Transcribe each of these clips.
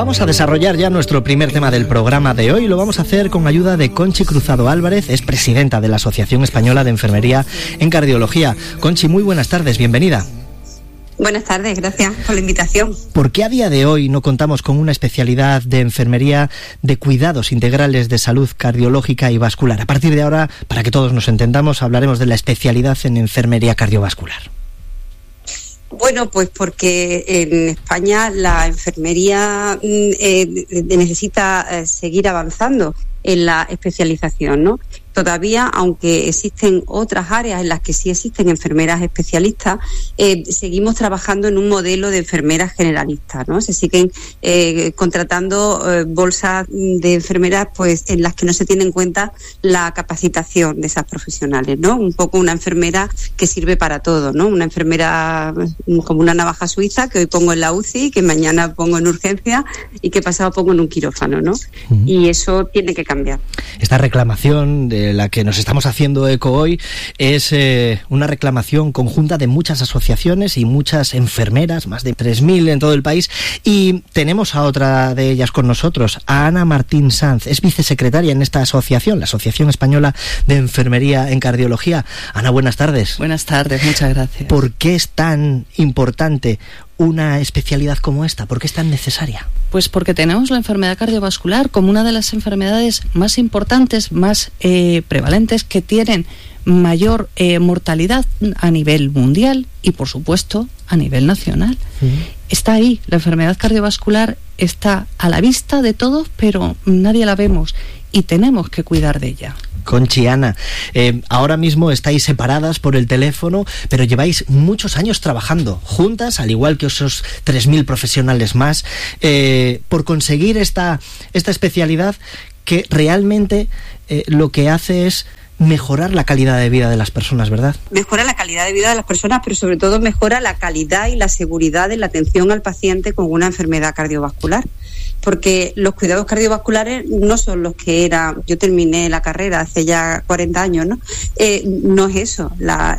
Vamos a desarrollar ya nuestro primer tema del programa de hoy. Lo vamos a hacer con ayuda de Conchi Cruzado Álvarez, es presidenta de la Asociación Española de Enfermería en Cardiología. Conchi, muy buenas tardes, bienvenida. Buenas tardes, gracias por la invitación. ¿Por qué a día de hoy no contamos con una especialidad de enfermería de cuidados integrales de salud cardiológica y vascular? A partir de ahora, para que todos nos entendamos, hablaremos de la especialidad en enfermería cardiovascular. Bueno, pues porque en España la enfermería necesita seguir avanzando en la especialización, ¿no? Todavía, aunque existen otras áreas en las que sí existen enfermeras especialistas, seguimos trabajando en un modelo de enfermeras generalistas, ¿no? Se siguen contratando bolsas de enfermeras, pues, en las que no se tiene en cuenta la capacitación de esas profesionales, ¿no? Un poco una enfermera que sirve para todo, ¿no? Una enfermera como una navaja suiza que hoy pongo en la UCI, que mañana pongo en urgencia y que pasado pongo en un quirófano, ¿no? Uh-huh. Y eso tiene que cambiar. Esta reclamación de la que nos estamos haciendo eco hoy es una reclamación conjunta de muchas asociaciones y muchas enfermeras, más de 3.000 en todo el país, y tenemos a otra de ellas con nosotros, a Ana Martín Sanz, es vicesecretaria en esta asociación, la Asociación Española de Enfermería en Cardiología. Ana, buenas tardes. Buenas tardes, muchas gracias. ¿Por qué es tan importante una especialidad como esta? ¿Por qué es tan necesaria? Pues porque tenemos la enfermedad cardiovascular como una de las enfermedades más importantes, más prevalentes, que tienen mayor mortalidad a nivel mundial y, por supuesto, a nivel nacional. Está ahí, la enfermedad cardiovascular está a la vista de todos, pero nadie la vemos y tenemos que cuidar de ella. Conchi, Ana, ahora mismo estáis separadas por el teléfono, pero lleváis muchos años trabajando juntas, al igual que esos 3.000 profesionales más, por conseguir esta especialidad que realmente lo que hace es mejorar la calidad de vida de las personas, ¿verdad? Mejora la calidad de vida de las personas, pero sobre todo mejora la calidad y la seguridad de la atención al paciente con una enfermedad cardiovascular. Porque los cuidados cardiovasculares no son los que era. Yo terminé la carrera hace ya 40 años, ¿no? No es eso.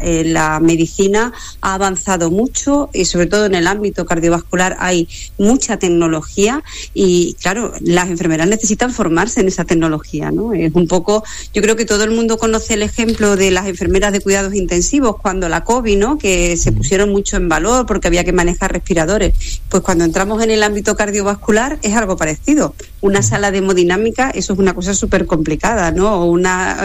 La medicina ha avanzado mucho y sobre todo en el ámbito cardiovascular hay mucha tecnología y, claro, las enfermeras necesitan formarse en esa tecnología, ¿no? Es un poco, yo creo que todo el mundo conoce el ejemplo de las enfermeras de cuidados intensivos cuando la COVID, ¿no? Que se pusieron mucho en valor porque había que manejar respiradores. Pues cuando entramos en el ámbito cardiovascular es algo parecido. Una sala de hemodinámica, eso es una cosa súper complicada, ¿no? O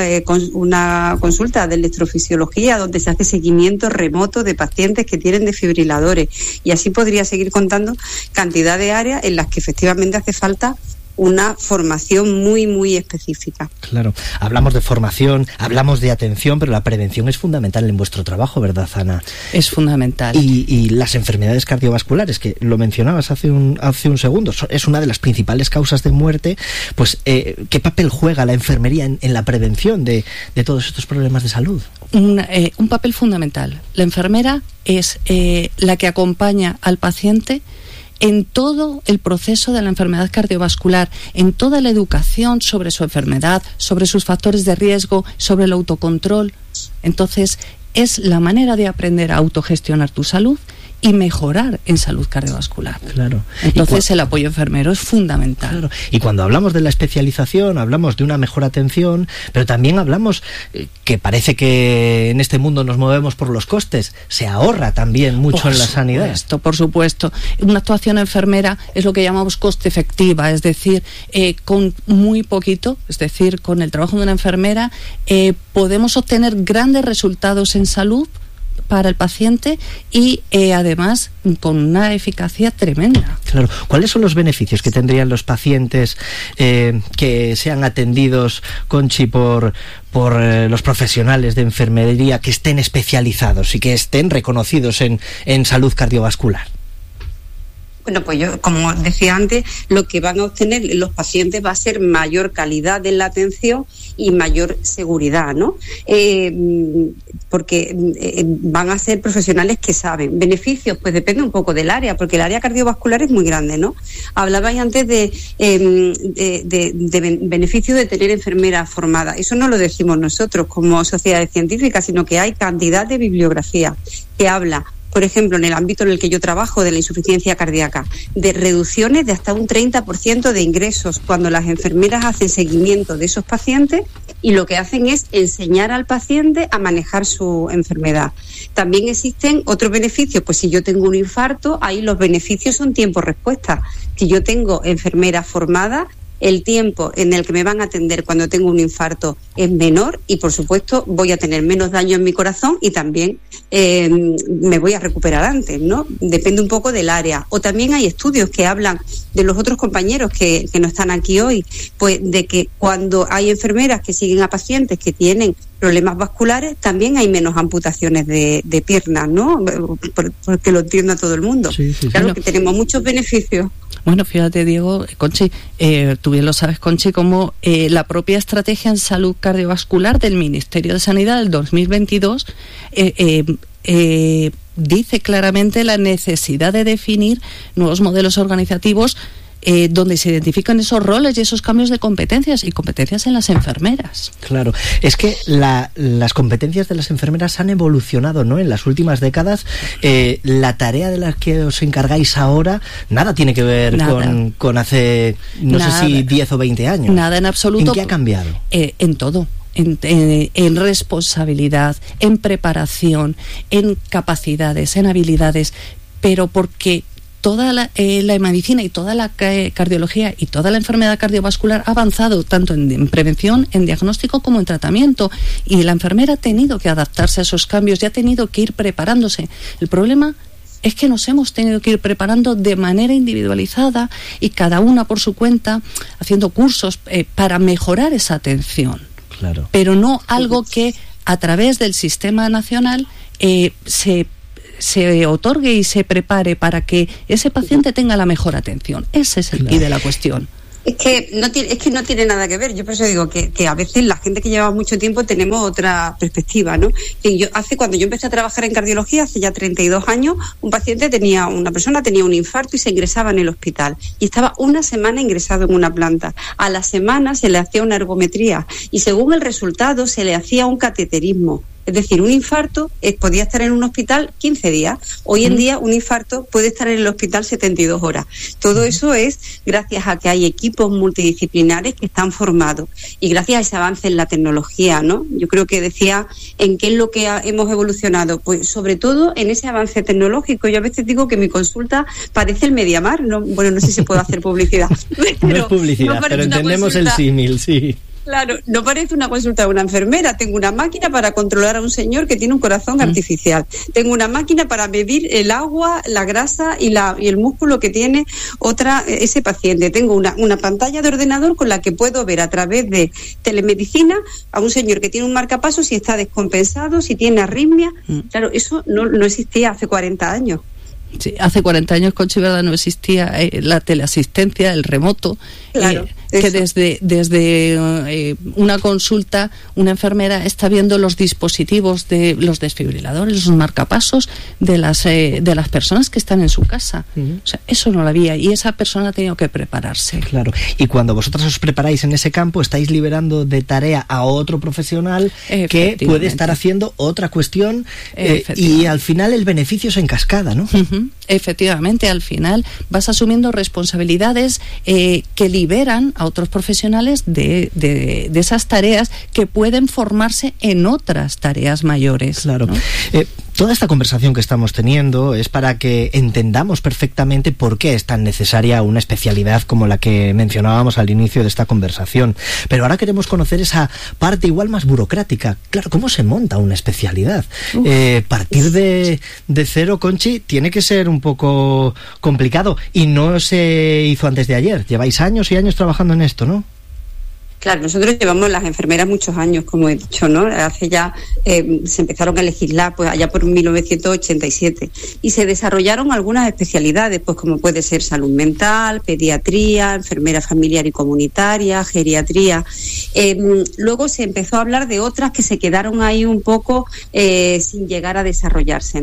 una consulta de electrofisiología donde se hace seguimiento remoto de pacientes que tienen desfibriladores. Y así podría seguir contando cantidad de áreas en las que efectivamente hace falta una formación muy, muy específica. Claro, hablamos de formación, hablamos de atención, pero la prevención es fundamental en vuestro trabajo, ¿verdad, Ana? Es fundamental. Y las enfermedades cardiovasculares, que lo mencionabas hace un segundo, es una de las principales causas de muerte. Pues, ¿qué papel juega la enfermería en la prevención de todos estos problemas de salud? Un papel fundamental. La enfermera es la que acompaña al paciente en todo el proceso de la enfermedad cardiovascular, en toda la educación sobre su enfermedad, sobre sus factores de riesgo, sobre el autocontrol. Entonces, es la manera de aprender a autogestionar tu salud y mejorar en salud cardiovascular. Claro. Entonces el apoyo enfermero es fundamental. Claro. Y cuando hablamos de la especialización, hablamos de una mejor atención, pero también hablamos que parece que en este mundo nos movemos por los costes. Se ahorra también mucho en la sanidad. Por supuesto. Una actuación enfermera es lo que llamamos coste efectiva, es decir, con muy poquito, es decir, con el trabajo de una enfermera, podemos obtener grandes resultados en salud para el paciente y además con una eficacia tremenda. Claro. ¿Cuáles son los beneficios que tendrían los pacientes que sean atendidos, Conchi, por los profesionales de enfermería que estén especializados y que estén reconocidos en salud cardiovascular? Bueno, pues yo, como decía antes, lo que van a obtener los pacientes va a ser mayor calidad de la atención y mayor seguridad, ¿no? Porque van a ser profesionales que saben. Beneficios, pues depende un poco del área, porque el área cardiovascular es muy grande, ¿no? Hablabais antes de beneficios de tener enfermeras formadas. Eso no lo decimos nosotros como sociedades científicas, sino que hay cantidad de bibliografía que habla por ejemplo, en el ámbito en el que yo trabajo, de la insuficiencia cardíaca, de reducciones de hasta un 30% de ingresos cuando las enfermeras hacen seguimiento de esos pacientes y lo que hacen es enseñar al paciente a manejar su enfermedad. También existen otros beneficios, pues si yo tengo un infarto, ahí los beneficios son tiempo-respuesta. Si yo tengo enfermeras formadas, el tiempo en el que me van a atender cuando tengo un infarto es menor y, por supuesto, voy a tener menos daño en mi corazón y también me voy a recuperar antes, ¿no? Depende un poco del área. O también hay estudios que hablan de los otros compañeros que no están aquí hoy, pues de que cuando hay enfermeras que siguen a pacientes que tienen problemas vasculares, también hay menos amputaciones de piernas, ¿no? Porque lo entienda todo el mundo. Sí. Claro que tenemos muchos beneficios. Bueno, fíjate, Diego, Conchi, tú bien lo sabes, Conchi, como la propia estrategia en salud cardiovascular del Ministerio de Sanidad del 2022 dice claramente la necesidad de definir nuevos modelos organizativos donde se identifican esos roles y esos cambios de competencias y competencias en las enfermeras. Claro, es que las competencias de las enfermeras han evolucionado, ¿no? En las últimas décadas, la tarea de la que os encargáis ahora, nada tiene que ver con hace, no sé si 10 o 20 años. Nada en absoluto. ¿En qué ha cambiado? En todo. En responsabilidad, en preparación, en capacidades, en habilidades, pero porque toda la medicina y toda la cardiología y toda la enfermedad cardiovascular ha avanzado tanto en prevención, en diagnóstico como en tratamiento, y la enfermera ha tenido que adaptarse a esos cambios y ha tenido que ir preparándose. El problema es que nos hemos tenido que ir preparando de manera individualizada y cada una por su cuenta, haciendo cursos para mejorar esa atención. Claro. Pero no algo que a través del sistema nacional se otorgue y se prepare para que ese paciente tenga la mejor atención. Ese es el quid de la cuestión. Es que no tiene nada que ver. Yo por eso digo que a veces la gente que lleva mucho tiempo tenemos otra perspectiva, ¿no? Cuando yo empecé a trabajar en cardiología, hace ya 32 años, una persona tenía un infarto y se ingresaba en el hospital. Y estaba una semana ingresado en una planta. A la semana se le hacía una ergometría y según el resultado se le hacía un cateterismo. Es decir, un infarto podía estar en un hospital 15 días. Hoy en día un infarto puede estar en el hospital 72 horas. Todo eso es gracias a que hay equipos multidisciplinares que están formados y gracias a ese avance en la tecnología, ¿no? Yo creo que decía en qué es lo que hemos evolucionado. Pues sobre todo en ese avance tecnológico. Yo a veces digo que mi consulta parece el Mediamar. No sé si se puede hacer publicidad. No es publicidad, pero entendemos el símil, sí. Claro, no parece una consulta de una enfermera. Tengo una máquina para controlar a un señor que tiene un corazón artificial. Tengo una máquina para medir el agua, la grasa y el músculo que tiene ese paciente. Tengo una pantalla de ordenador con la que puedo ver a través de telemedicina a un señor que tiene un marcapasos, si está descompensado, si tiene arritmia. Claro, eso no existía hace 40 años. Sí, hace 40 años, Conchi, ¿verdad? No existía la teleasistencia, el remoto. Claro. Que desde una consulta una enfermera está viendo los dispositivos de los desfibriladores, los marcapasos de las personas que están en su casa. O sea, eso no lo había y esa persona ha tenido que prepararse. Claro. Y cuando vosotros os preparáis en ese campo, estáis liberando de tarea a otro profesional que puede estar haciendo otra cuestión y al final el beneficio es en cascada, ¿no? Efectivamente, al final vas asumiendo responsabilidades que liberan a otros profesionales de esas tareas que pueden formarse en otras tareas mayores. Claro. ¿No? Toda esta conversación que estamos teniendo es para que entendamos perfectamente por qué es tan necesaria una especialidad como la que mencionábamos al inicio de esta conversación. Pero ahora queremos conocer esa parte igual más burocrática. Claro, ¿cómo se monta una especialidad? Partir de cero, Conchi, tiene que ser un poco complicado y no se hizo antes de ayer. Lleváis años y años trabajando en esto, ¿no? Claro, nosotros llevamos las enfermeras muchos años, como he dicho, ¿no? Hace ya, se empezaron a legislar, pues allá por 1987, y se desarrollaron algunas especialidades, pues como puede ser salud mental, pediatría, enfermera familiar y comunitaria, geriatría. Luego se empezó a hablar de otras que se quedaron ahí un poco sin llegar a desarrollarse, ¿no?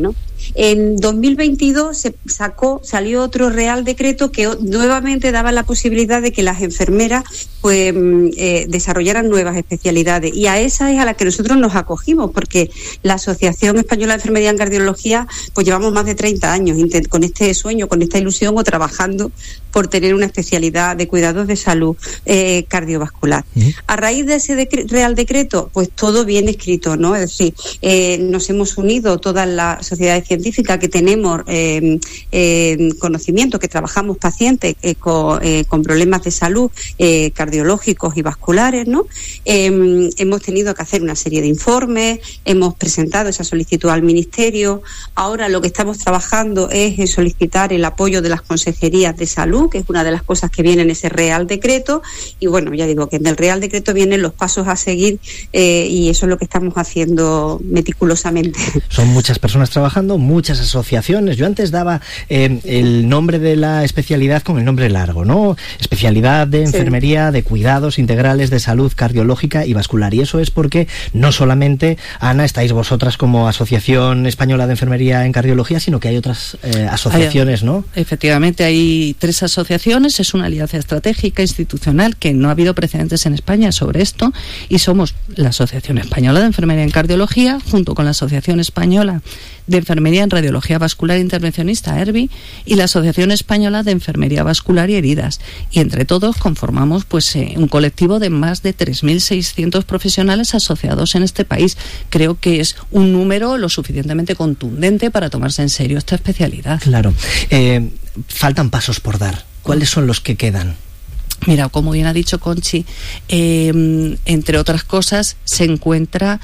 En 2022 salió otro Real Decreto que nuevamente daba la posibilidad de que las enfermeras pues desarrollaran nuevas especialidades, y a esa es a la que nosotros nos acogimos, porque la Asociación Española de Enfermería en Cardiología pues llevamos más de 30 años con este sueño, con esta ilusión, o trabajando por tener una especialidad de cuidados de salud cardiovascular. A raíz de ese Real Decreto, pues todo viene escrito, ¿no? Es decir, nos hemos unido todas las sociedades científicas que tenemos conocimiento, que trabajamos pacientes con problemas de salud cardiológicos y vasculares, ¿no? Hemos tenido que hacer una serie de informes, hemos presentado esa solicitud al Ministerio. Ahora lo que estamos trabajando es solicitar el apoyo de las consejerías de salud, que es una de las cosas que viene en ese Real Decreto, y bueno, ya digo que en el Real Decreto vienen los pasos a seguir, y eso es lo que estamos haciendo meticulosamente. Son muchas personas trabajando, muchas asociaciones. Yo antes daba el nombre de la especialidad con el nombre largo, ¿no? Especialidad de enfermería, de cuidados integrales de salud cardiológica y vascular. Y eso es porque no solamente, Ana, estáis vosotras como Asociación Española de Enfermería en Cardiología, sino que hay otras asociaciones, ¿no? Efectivamente, hay 3 asociaciones. Es una alianza estratégica institucional que no ha habido precedentes en España sobre esto, y somos la Asociación Española de Enfermería en Cardiología junto con la Asociación Española de Enfermería en Radiología Vascular Intervencionista, ERVI, y la Asociación Española de Enfermería Vascular y Heridas, y entre todos conformamos pues un colectivo de más de 3.600 profesionales asociados en este país. Creo que es un número lo suficientemente contundente para tomarse en serio esta especialidad. Claro. Faltan pasos por dar. ¿Cuáles son los que quedan? Mira, como bien ha dicho Conchi, entre otras cosas se encuentra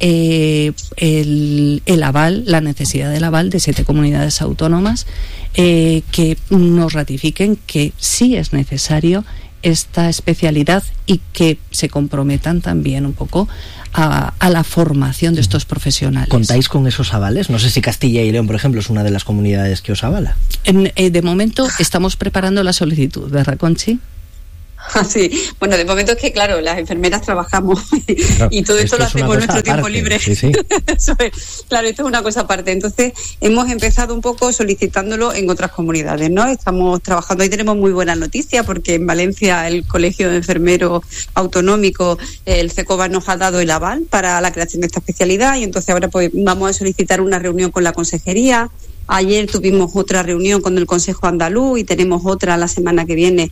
el aval, la necesidad del aval de 7 comunidades autónomas que nos ratifiquen que sí es necesario esta especialidad y que se comprometan también un poco a la formación de estos profesionales. ¿Contáis con esos avales? No sé si Castilla y León, por ejemplo, es una de las comunidades que os avala. De momento estamos preparando la solicitud, ¿verdad, Conchi? Sí, bueno, de momento es que, claro, las enfermeras trabajamos y todo esto lo hacemos en nuestro tiempo libre. Sí, sí. Claro, esto es una cosa aparte. Entonces, hemos empezado un poco solicitándolo en otras comunidades, ¿no? Estamos trabajando, ahí tenemos muy buenas noticias, porque en Valencia el Colegio de Enfermeros Autonómico, el CECOVA, nos ha dado el aval para la creación de esta especialidad, y entonces ahora pues vamos a solicitar una reunión con la consejería. Ayer tuvimos otra reunión con el Consejo Andaluz y tenemos otra la semana que viene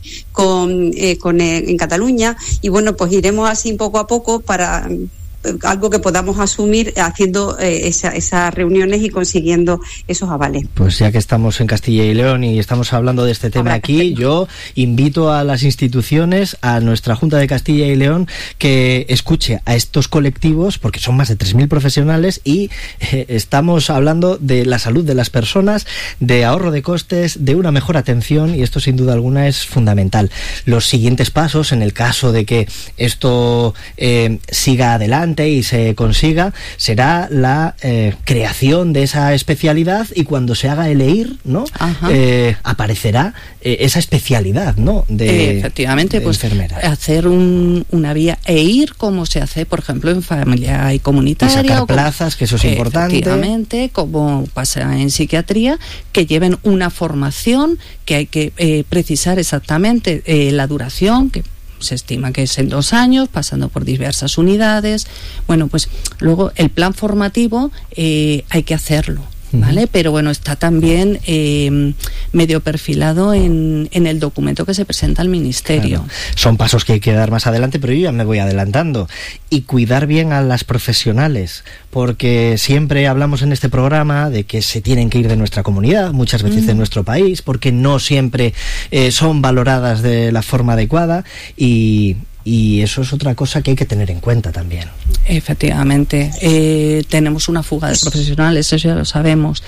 en Cataluña, y bueno, pues iremos así poco a poco para algo que podamos asumir haciendo esas reuniones y consiguiendo esos avales. Pues ya que estamos en Castilla y León y estamos hablando de este tema aquí, yo invito a las instituciones, a nuestra Junta de Castilla y León, que escuche a estos colectivos, porque son más de 3.000 profesionales y estamos hablando de la salud de las personas, de ahorro de costes, de una mejor atención, y esto sin duda alguna es fundamental. Los siguientes pasos, en el caso de que esto siga adelante y se consiga, será la creación de esa especialidad, y cuando se haga el EIR, ¿no? Aparecerá esa especialidad, ¿no? Efectivamente, pues enfermera. Hacer una vía EIR, como se hace, por ejemplo, en familia y comunitaria. Y sacar plazas, que eso es importante. Efectivamente, como pasa en psiquiatría, que lleven una formación, que hay que precisar exactamente la duración, que se estima que es en 2 años, pasando por diversas unidades. Bueno, pues luego el plan formativo hay que hacerlo, ¿vale? Pero bueno, está también medio perfilado en el documento que se presenta al Ministerio. Claro. Son pasos que hay que dar más adelante, pero yo ya me voy adelantando. Y cuidar bien a las profesionales, porque siempre hablamos en este programa de que se tienen que ir de nuestra comunidad, muchas veces de nuestro país, porque no siempre son valoradas de la forma adecuada, y eso es otra cosa que hay que tener en cuenta también. Efectivamente, tenemos una fuga de profesionales, eso ya lo sabemos,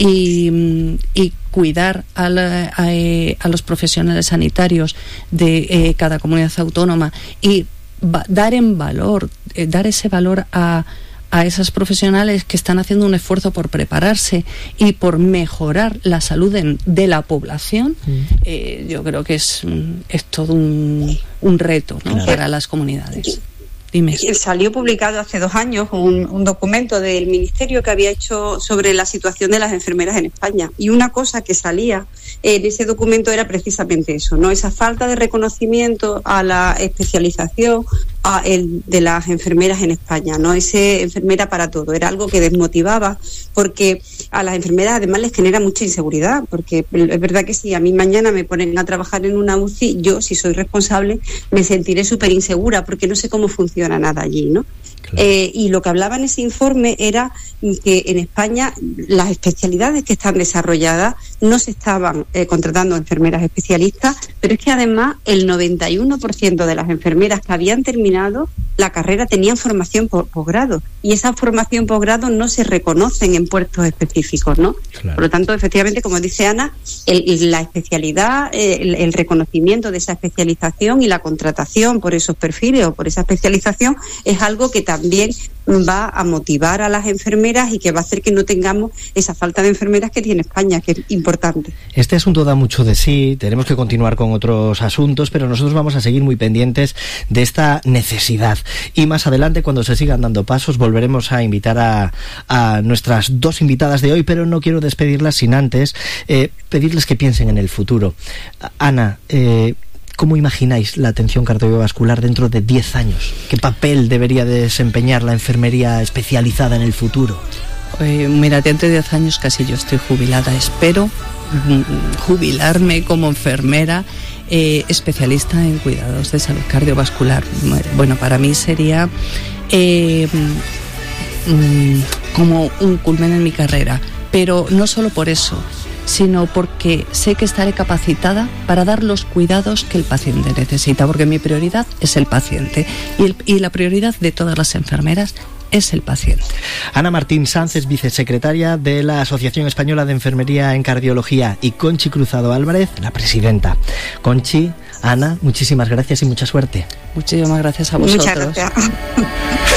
y cuidar a los profesionales sanitarios de cada comunidad autónoma y dar ese valor a esas profesionales que están haciendo un esfuerzo por prepararse y por mejorar la salud de la población. Yo creo que es todo un reto, ¿no? Claro. Para las comunidades. Dime. Salió publicado hace 2 años un documento del Ministerio que había hecho sobre la situación de las enfermeras en España. Y una cosa que salía en ese documento era precisamente eso, ¿no? Esa falta de reconocimiento a la especialización de las enfermeras en España, ¿no? Ese enfermera para todo. Era algo que desmotivaba, porque a las enfermeras además les genera mucha inseguridad, porque es verdad que si a mí mañana me ponen a trabajar en una UCI, yo, si soy responsable, me sentiré súper insegura, porque no sé cómo funciona nada allí, ¿no? Claro. Y lo que hablaba en ese informe era que en España las especialidades que están desarrolladas no se estaban contratando enfermeras especialistas, pero es que además el 91% de las enfermeras que habían terminado la carrera tenían formación posgrado, y esa formación posgrado no se reconocen en puestos específicos, ¿no? Claro. Por lo tanto, efectivamente, como dice Ana, la especialidad, el reconocimiento de esa especialización y la contratación por esos perfiles o por esa especialización es algo que también va a motivar a las enfermeras y que va a hacer que no tengamos esa falta de enfermeras que tiene España, que es importante. Este asunto da mucho de sí, tenemos que continuar con otros asuntos, pero nosotros vamos a seguir muy pendientes de esta necesidad. Y más adelante, cuando se sigan dando pasos, volveremos a invitar a nuestras 2 invitadas de hoy, pero no quiero despedirlas sin antes pedirles que piensen en el futuro. Ana, ¿cómo imagináis la atención cardiovascular dentro de 10 años? ¿Qué papel debería desempeñar la enfermería especializada en el futuro? Mira, dentro de 10 años casi yo estoy jubilada. Espero jubilarme como enfermera especialista en cuidados de salud cardiovascular. Bueno, para mí sería como un culmen en mi carrera, pero no solo por eso, sino porque sé que estaré capacitada para dar los cuidados que el paciente necesita, porque mi prioridad es el paciente y la prioridad de todas las enfermeras es el paciente. Ana Martín Sanz es vicesecretaria de la Asociación Española de Enfermería en Cardiología, y Conchi Cruzado Álvarez, la presidenta. Conchi, Ana, muchísimas gracias y mucha suerte. Muchísimas gracias a vosotros. Muchas gracias.